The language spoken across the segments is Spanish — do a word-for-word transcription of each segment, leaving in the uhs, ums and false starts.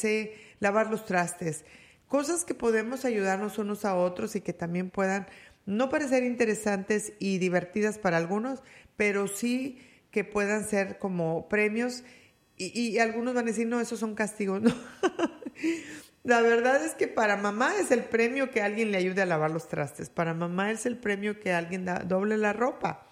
lavar los trastes. Cosas que podemos ayudarnos unos a otros y que también puedan no parecer interesantes y divertidas para algunos, pero sí que puedan ser como premios. Y, y algunos van a decir, no, esos son castigos. No. La verdad es que para mamá es el premio que alguien le ayude a lavar los trastes. Para mamá es el premio que alguien da, doble la ropa.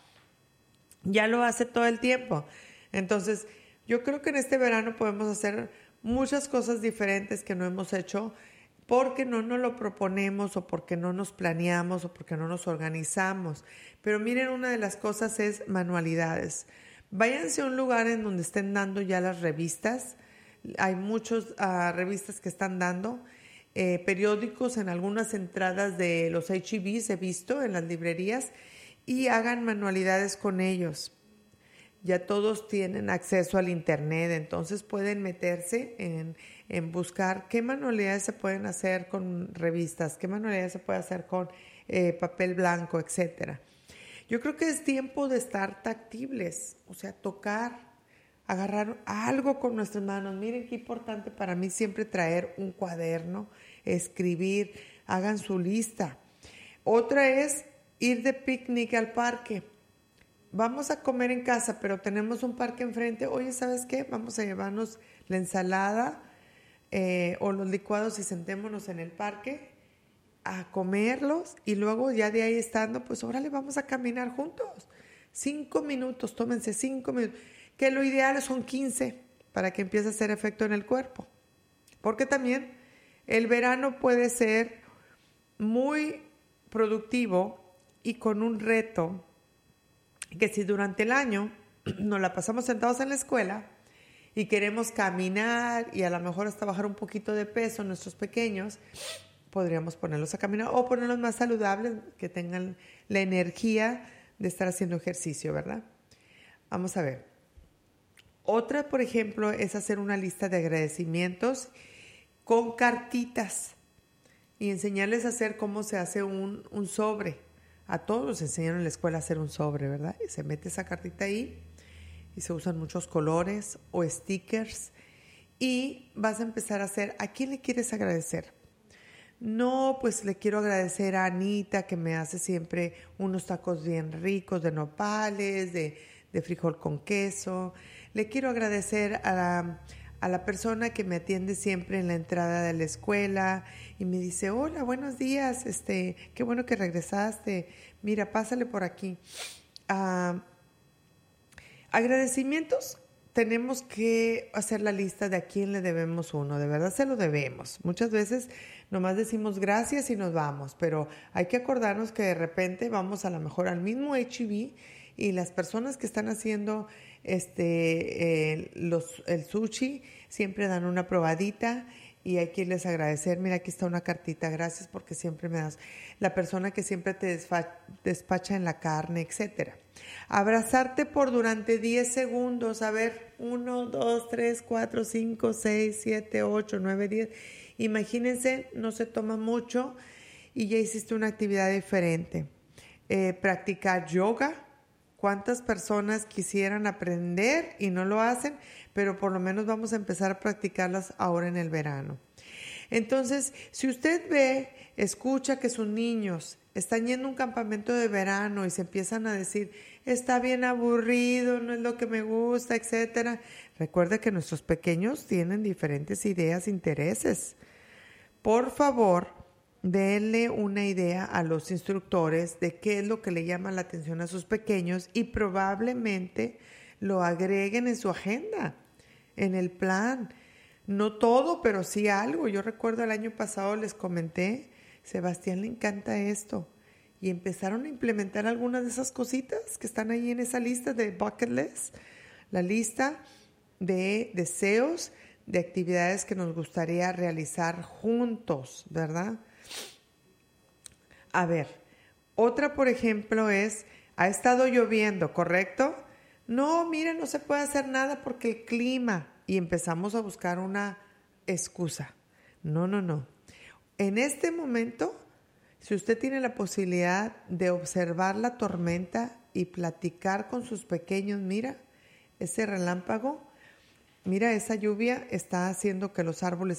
Ya lo hace todo el tiempo. Entonces, yo creo que en este verano podemos hacer muchas cosas diferentes que no hemos hecho porque no nos lo proponemos o porque no nos planeamos o porque no nos organizamos. Pero miren, una de las cosas es manualidades. Váyanse a un lugar en donde estén dando ya las revistas. Hay muchas uh, revistas que están dando, eh, periódicos en algunas entradas de los H E Bs he visto en las librerías, y hagan manualidades con ellos. Ya todos tienen acceso al internet, entonces pueden meterse en, en buscar qué manualidades se pueden hacer con revistas, qué manualidades se puede hacer con eh, papel blanco, etcétera. Yo creo que es tiempo de estar tactibles, o sea, tocar, agarrar algo con nuestras manos. Miren qué importante para mí siempre traer un cuaderno, escribir, hagan su lista. Otra es ir de picnic al parque. Vamos a comer en casa, pero tenemos un parque enfrente. Oye, ¿sabes qué? Vamos a llevarnos la ensalada eh, o los licuados y sentémonos en el parque a comerlos, y luego ya de ahí estando, pues órale, vamos a caminar juntos. Cinco minutos, tómense cinco minutos, que lo ideal son quince para que empiece a hacer efecto en el cuerpo. Porque también el verano puede ser muy productivo y con un reto que si durante el año nos la pasamos sentados en la escuela y queremos caminar y a lo mejor hasta bajar un poquito de peso nuestros pequeños, podríamos ponerlos a caminar o ponerlos más saludables, que tengan la energía de estar haciendo ejercicio, ¿verdad? Vamos a ver. Otra, por ejemplo, es hacer una lista de agradecimientos con cartitas y enseñarles a hacer cómo se hace un, un sobre. A todos los enseñaron en la escuela a hacer un sobre, ¿verdad? Y se mete esa cartita ahí y se usan muchos colores o stickers y vas a empezar a hacer, ¿a quién le quieres agradecer? No, pues le quiero agradecer a Anita, que me hace siempre unos tacos bien ricos de nopales, de, de frijol con queso. Le quiero agradecer a la, a la persona que me atiende siempre en la entrada de la escuela y me dice, hola, buenos días, este, qué bueno que regresaste. Mira, pásale por aquí. Uh, agradecimientos. Tenemos que hacer la lista de a quién le debemos uno. De verdad se lo debemos. Muchas veces nomás decimos gracias y nos vamos, pero hay que acordarnos que de repente vamos a lo mejor al mismo H E B y las personas que están haciendo este eh, los, el sushi siempre dan una probadita y hay que irles a agradecer. Mira, aquí está una cartita, gracias porque siempre me das. La persona que siempre te desfa- despacha en la carne, etcétera. Abrazarte por durante diez segundos, a ver, uno, dos, tres, cuatro, cinco, seis, siete, ocho, nueve, diez. Imagínense, no se toma mucho y ya hiciste una actividad diferente. Eh, practicar yoga. ¿Cuántas personas quisieran aprender y no lo hacen? Pero por lo menos vamos a empezar a practicarlas ahora en el verano. Entonces, si usted ve, escucha que sus niños están yendo a un campamento de verano y se empiezan a decir, está bien aburrido, no es lo que me gusta, etcétera. Recuerde que nuestros pequeños tienen diferentes ideas, intereses. Por favor, denle una idea a los instructores de qué es lo que le llama la atención a sus pequeños y probablemente lo agreguen en su agenda, en el plan. No todo, pero sí algo. Yo recuerdo el año pasado les comenté, Sebastián le encanta esto. Y empezaron a implementar algunas de esas cositas que están ahí en esa lista de bucket list, la lista de deseos, de actividades que nos gustaría realizar juntos, ¿verdad? A ver, otra, por ejemplo, es, ha estado lloviendo, ¿correcto? No, mira, no se puede hacer nada porque el clima. Y empezamos a buscar una excusa. No, no, no. En este momento, si usted tiene la posibilidad de observar la tormenta y platicar con sus pequeños, mira, ese relámpago, mira, esa lluvia está haciendo que los árboles